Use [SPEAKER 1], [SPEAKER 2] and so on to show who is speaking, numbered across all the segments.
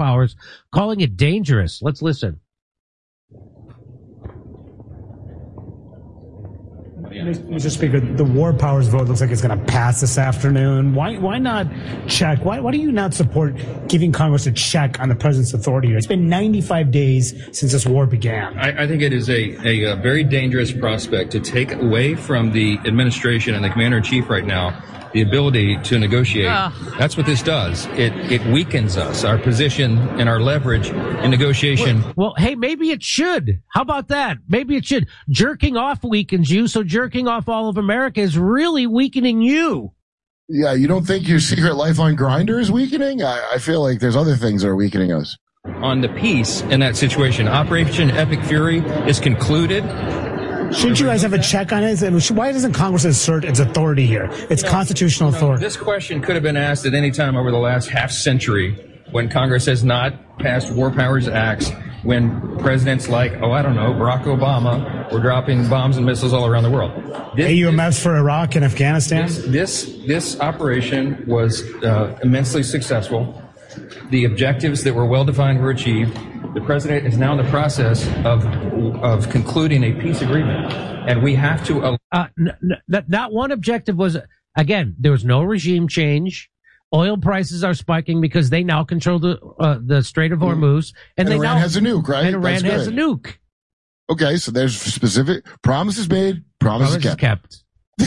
[SPEAKER 1] powers, calling it dangerous. Let's listen.
[SPEAKER 2] Mr. Speaker, the war powers vote looks like it's going to pass this afternoon. Why not check? Why do you not support giving Congress a check on the president's authority here? It's been 95 days since this war began.
[SPEAKER 3] I think it is a very dangerous prospect to take away from the administration and the commander-in-chief right now the ability to negotiate. That's what this does. It weakens us, our position and our leverage in negotiation.
[SPEAKER 1] Well, hey, maybe it should. How about that? Maybe it should. Jerking off weakens you, so jerking off all of America is really weakening you.
[SPEAKER 4] Yeah, you don't think your secret life on Grindr is weakening? I feel like there's other things that are weakening us.
[SPEAKER 3] On the peace in that situation, Operation Epic Fury is concluded.
[SPEAKER 2] Shouldn't you guys have a check on it? Why doesn't Congress assert its authority here? Its constitutional authority.
[SPEAKER 3] This question could have been asked at any time over the last half century when Congress has not passed war powers acts, when presidents like, Barack Obama were dropping bombs and missiles all around the world.
[SPEAKER 2] AUMFs for Iraq and Afghanistan?
[SPEAKER 3] This operation was immensely successful. The objectives that were well-defined were achieved. The president is now in the process of concluding a peace agreement, and we have to.
[SPEAKER 1] Not one objective was, again, there was no regime change. Oil prices are spiking because they now control the Strait of Hormuz, and
[SPEAKER 4] Iran has a nuke, right?
[SPEAKER 1] And Iran has a nuke.
[SPEAKER 4] Okay, so there's specific promises made, promises kept.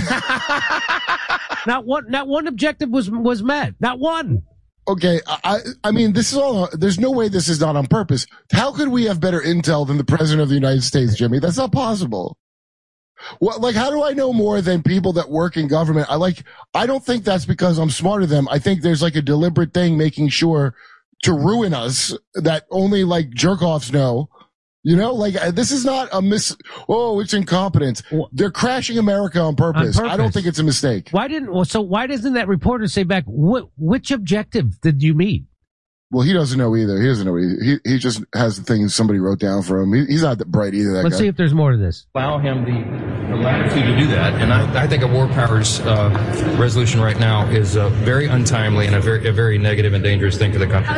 [SPEAKER 1] Not one objective was met. Not one.
[SPEAKER 4] Okay, I mean, this is all, there's no way this is not on purpose. How could we have better intel than the president of the United States, Jimmy? That's not possible. How do I know more than people that work in government? I don't think that's because I'm smarter than them. I think there's a deliberate thing making sure to ruin us that only jerk-offs know. This is not it's incompetence. They're crashing America on purpose. I don't think it's a mistake.
[SPEAKER 1] Why doesn't that reporter say back, which objective did you meet?
[SPEAKER 4] Well, he doesn't know either. He doesn't know either. He just has the things somebody wrote down for him. He's not that bright either,
[SPEAKER 1] Let's see if there's more to this.
[SPEAKER 3] Allow him the latitude to do that. And I think a war powers resolution right now is very untimely and a very negative and dangerous thing for the country.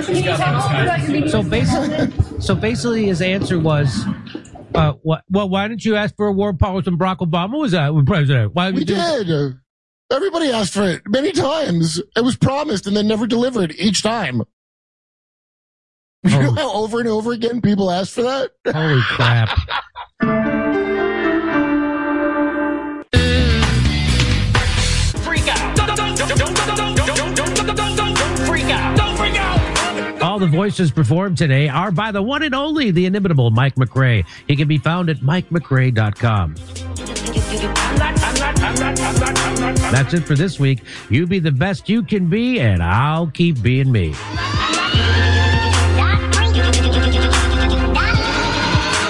[SPEAKER 1] So basically his answer was, why didn't you ask for a war powers when Barack Obama was president?
[SPEAKER 4] We did. Everybody asked for it many times. It was promised and then never delivered each time. You know how over and over again people ask for that?
[SPEAKER 1] Holy crap.
[SPEAKER 5] Freak out. Don't freak out. Don't freak out.
[SPEAKER 1] All the voices performed today are by the one and only, the inimitable Mike McRae. He can be found at MikeMcRae.com. That's it for this week. You be the best you can be, and I'll keep being me.